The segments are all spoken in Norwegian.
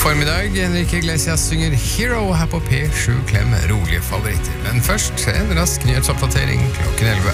formiddag. Enrique Iglesias synger Hero her på P7 Klem, rolige favoritter. Men først en rask nyhetsoppdatering klokken 11.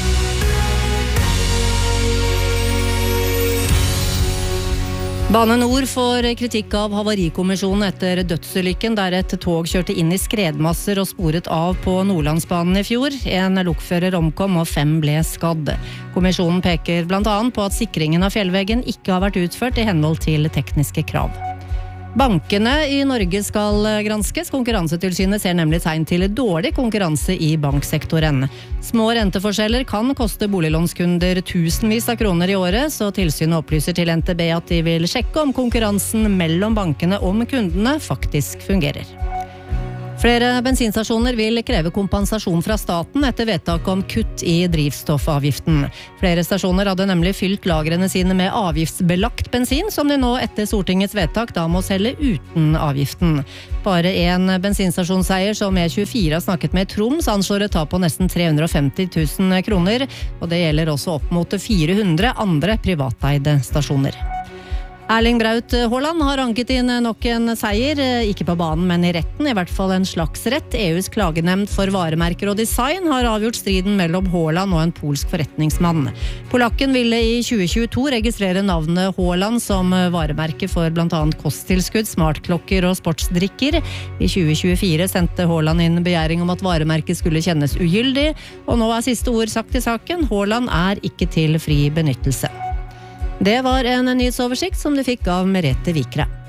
Bane Nor får kritikk av Havarikommisjonen etter dødsulykken der et tog kjørte inn i skredmasser og sporet av på Nordlandsbanen i fjor. En lokfører omkom og 5 ble skadd. Kommisjonen peker blant annet på at sikringen av fjellveggen ikke har vært utført i henhold til tekniske krav. Bankene i Norge skal granskes. Konkurransetilsynet ser nemlig tegn til dårlig konkurranse i banksektoren. Små renteforskjeller kan koste boliglånskunder tusenvis av kroner i året, så tilsynet opplyser til NTB at de vil sjekke om konkurransen mellom bankene om kundene faktisk fungerer. Flere bensinstasjoner vil kreve kompensasjon fra staten etter vedtak om kutt i drivstoffavgiften. Flere stasjoner hadde nemlig fylt lagrene sine med avgiftsbelagt bensin, som de nå etter Stortingets vedtak da må selge uten avgiften. Bare en bensinstasjonseier som E24 har snakket med Troms anslår et tap på nesten 350 000 kroner, og det gjelder også opp mot 400 andre privateide stasjoner. Erling Braut Haaland har anket inn nok en seier, ikke på banen, men i retten, i hvert fall en slags rett. EUs klagenemnd for varemerker og design har avgjort striden mellom Haaland og en polsk forretningsmann. Polakken ville i 2022 registrere navnet Haaland som varemerke for blant annet kosttilskudd, smartklokker og sportsdrikker. I 2024 sendte Haaland inn begjæring om at varemerket skulle kjennes ugyldig, og nå er siste ord sagt i saken. Haaland er ikke til fri benyttelse. Det var en nyhetsoversikt som du fikk av Merete Vikre.